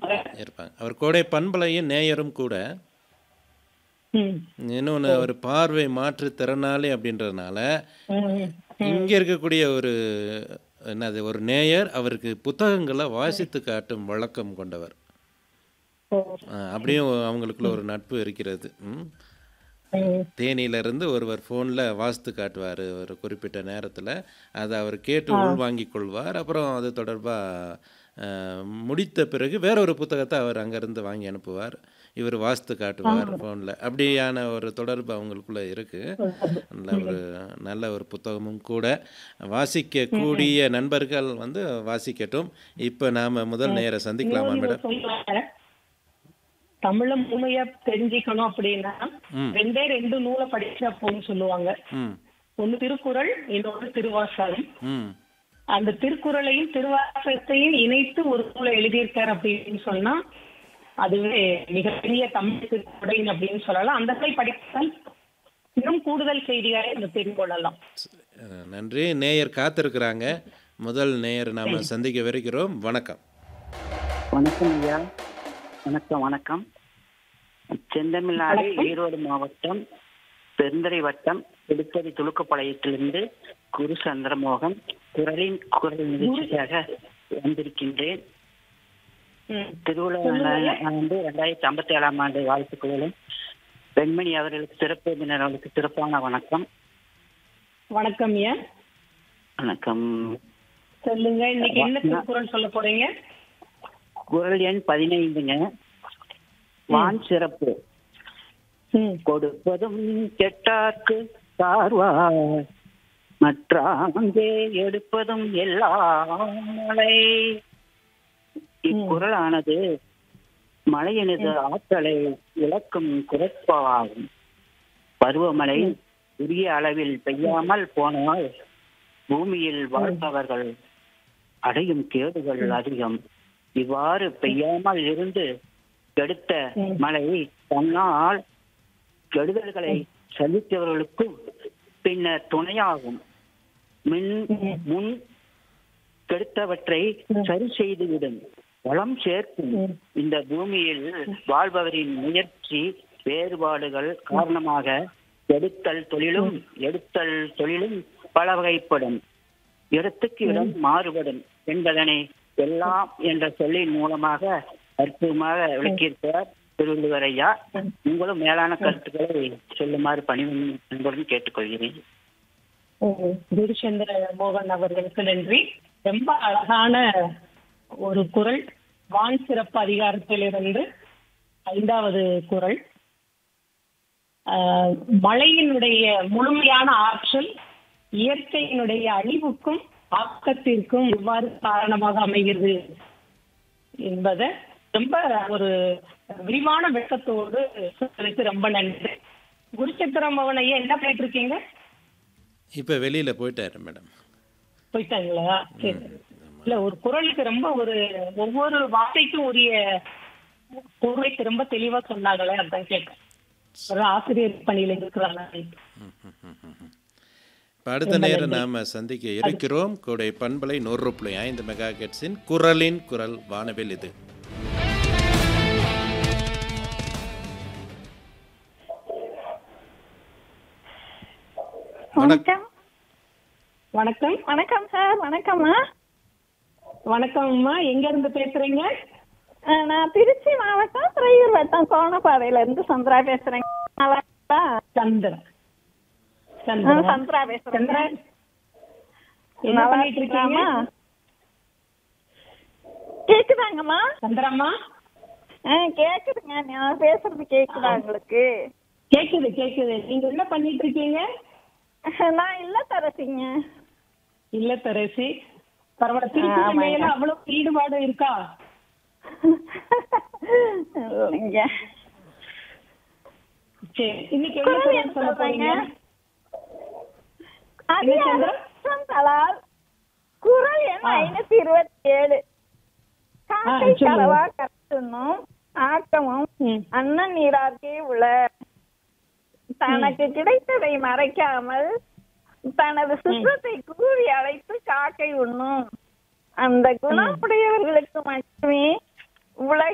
இருப்பாங்க. அவர் கோடை பண்பலையும் நேயரும் கூட. ம். இன்னொன்னு ஓ! அவர் பார்வை மாற்றுத்திறனாளி அப்படின்றதுனால, ம், ம், இங்க ம், இருக்கக்கூடிய ஒரு என்னது ஒரு நேயர் அவருக்கு புத்தகங்கள ம். வாசித்து காட்டும் வழக்கம் கொண்டவர். ஓ! அப்படியும் அவங்களுக்குள்ள ம், ஒரு நட்பு இருக்கிறது. ம். ம், தேனியிலிருந்து ஒருவர் ஃபோன்ல வாசித்து காட்டுவாரு ஒரு குறிப்பிட்ட நேரத்தில. அத அவர் கேட்டு ஆ. உள்வாங்கிக் கொள்வார். அப்புறம் அது தொடர்பா அ முடித்த பிறகு வேற ஒரு புத்தகத்த அவர் அங்கருந்து வாங்கி அனுப்புவார். இவர் வாசித்து காட்டுவார் ஆமா. ஃபோன்ல. அப்படியான ஒரு தொடர்பு அவங்களுக்குள்ள இருக்கு. நல்ல ஒரு ம், நல்ல ஒரு புத்தகமும் கூட. ம், வாசிக்கக்கூடிய நண்பர்கள் வந்து வாசிக்கட்டும். இப்ப நாம முதல் ம். நேயர சந்திக்கலாமா இன்னொன்னு மேடம்? சொல்லுவாங்க, தமிழ முழுமையா தெரிஞ்சுக்கணும் அப்படின்னா, ம், 2 நூல படிச்சா போதும்னு சொல்லுவாங்க. ம், ஒண்ணு திருக்குறள், இன்னொன்னு திருவாசகம். ம். அந்த திருக்குறளையும், திருவாசகத்தையும் இணைத்து ஒரு நூல எழுதியிருக்காரு அப்படின்னு சொன்னா, அதுவே மிகப்பெரிய தமிழ் திருக்குறள் அப்படின்னு சொல்லலாம். அந்த நூலை படித்தால் இன்னும் கூடுதல் செய்திகளை நம்ம தெரிந்து கொள்ளலாம். நன்றி. நேயர் காத்திருக்கிறாங்க. முதல் நேயர் நாம ம். சந்திக்கவிருக்கிறோம். வணக்கம். வணக்கம் ஐயா. வணக்கம், வணக்கம். செந்தமிழ்நாடு வணக்கம். ஈரோடு மாவட்டம் பெருந்துறை வட்டம் திருப்பதி துலுக்கப்பாளையத்திலிருந்து குரு சந்திரமோகன் குரல் நிகழ்ச்சிக்காக வந்திருக்கின்றேன். ம். திருவிழா சொல்லுங்க ஐயா. வந்து 2057ஆம் ஆண்டு வாழ்த்துக்களும் பெண்மணி அவர்களுக்கு சிறப்பு விருந்தினர் அவர்களுக்கு சிறப்பான வணக்கம். வணக்கம் ஐயா. வணக்கம். சொல்லுங்க, இன்னைக்கு என்ன திருக்குறள் சொல்ல போறீங்க? குரல் எண் 15ங்க. வான் சிறப்பு. ம். கொடுப்பதும் கெட்டார்க்கு சார்வார் மற்றாங்கே எடுப்பதும் எல்லாம் மழை. இக்குறளானது மழையினது ஆற்றலை விளக்கும் குறைப்பாகும். பருவமழை உரிய அளவில் பெய்யாமல் போனால் பூமியில் வாழ்பவர்கள் அடையும் கேடுகள் அதிகம். இவ்வாறு பெய்யாமல் இருந்து கெடுத்த மழை தன்னால் கெடுதல்களை சந்தித்தவர்களுக்கும் பின்னர் துணையாகும். முன் கெடுத்தவற்றை சரி செய்துவிடும் வளம் சேர்க்கும். இந்த பூமியில் வாழ்பவரின் முயற்சி வேறுபாடுகள் காரணமாக எடுத்தல் தொழிலும் பல வகைப்படும். இடத்துக்கு இடம் மாறுபடும் என்பதனை எல்லாம் என்ற சொல்லின் மூலமாக அற்புதமாக விளக்கியிருக்கிறார் திருவள்ளுவர் ஐயா. உங்களும் மேலான கருத்துக்களை சொல்லுமாறு பணிவுடன் கேட்டுக்கொள்கிறேன். குருசந்திர மோகன் அவர்களுக்கு நன்றி. ரொம்ப அழகான ஒரு குறள். வான் சிறப்பு அதிகாரத்திலிருந்து 5வது குறள். மழையினுடைய முழுமையான ஆற்றல் இயற்கையினுடைய அழிவுக்கும் ஆக்கத்திற்கும் எவ்வாறு காரணமாக அமைகிறது என்பதை ரொம்ப ஒரு விரிவான விளக்கத்தோடு சொல்றதுக்கு ரொம்ப நன்றி. குருசந்திரம் மோகன் ஐயா, என்ன பண்ணிட்டு இருக்கீங்க? இப்ப வெளியில போயிட்டாரு மேடம். போயிட்டாங்களா? சரி. இல்ல, ஒரு குறளுக்கு ரொம்ப ஒவ்வொரு வார்த்தைக்கும் உரிய பொருளை ரொம்ப தெளிவா சொன்னாங்களே, அதான் கேட்டேன். ஒரு ஆசிரியர் பணியில இருக்கிறாங்க. இப்ப அடுத்த நேரம் நாம சந்திக்க இருக்கிறோம். கோடை பண்பலை 100.5 மெகாஹெர்ட்ஸின் குரலின் குரல் வானவில் இது. வணக்கம். வணக்கம். வணக்கம் சார். வணக்கம்மா. வணக்கம்மா. எங்க இருந்து பேசுறீங்க? நான் திருச்சி மாவட்டம் துறையூர் வட்டம் கோணப்பாதையில இருந்து சந்திரா பேசுறேங்க. நல்லா இருக்கா? சந்திரா. சந்திரா பேசுறேன். சந்திரா, என்ன நல்லா பண்ணிட்டு இருக்கீங்க? இருக்கீங்களா? கேக்குதாங்கம்மா? சந்திரம்மா, கேக்குதுங்க. நான் பேசுறது கேக்குதா உங்களுக்கு? கேக்குது. நீங்க என்ன பண்ணிட்டு இருக்கீங்க? நான் இல்லத்தரசிங்க. இல்லத்தரசி. பரவாயில்ல. திருக்குறள் மேல அவ்வளவு ஈடுபாடு இருக்கா? இல்லைங்க. சரி, இன்னைக்கு என்ன குறள் சொல்ல போறீங்க? அதிகாரம் குறள் எண் 527. காக்கை கரவா கற்றுணும் ஆக்கமும் அண்ணன் நீராக்கே உள. தனக்கு கிடைத்ததை மறைக்காமல் தனது சுற்றத்தை கூறி அழைத்து காக்கை உண்ணும். அந்த குணமுடையவர்களுக்கு மட்டுமே உலக